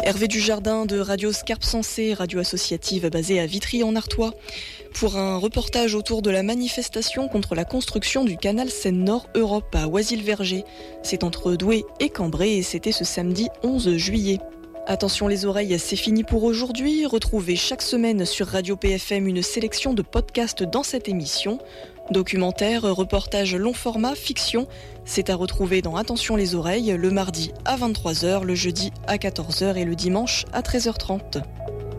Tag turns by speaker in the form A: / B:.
A: Hervé Dujardin de Radio Scarpe Sensée, radio associative basée à Vitry en Artois, pour un reportage autour de la manifestation contre la construction du canal Seine-Nord Europe à Oisille-Verger. C'est entre Douai et Cambrai et c'était ce samedi 11 juillet. Attention les oreilles, c'est fini pour aujourd'hui. Retrouvez chaque semaine sur Radio PFM une sélection de podcasts dans cette émission. Documentaires, reportages long format, fiction, c'est à retrouver dans Attention les oreilles le mardi à 23h, le jeudi à 14h et le dimanche à 13h30.